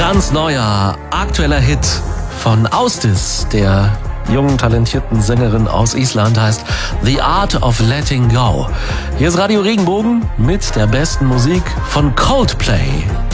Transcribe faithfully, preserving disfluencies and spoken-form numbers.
Ganz neuer, aktueller Hit von Ásdís, der jungen, talentierten Sängerin aus Island, heißt The Art of Letting Go. Hier ist Radio Regenbogen mit der besten Musik von Coldplay.